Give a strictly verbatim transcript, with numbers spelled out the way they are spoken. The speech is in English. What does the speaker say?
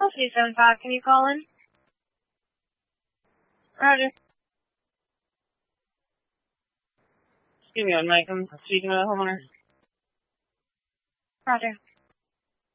Oh, two seven five, can you call in? Roger. Just give me one mic. I'm speaking to the homeowner. Roger.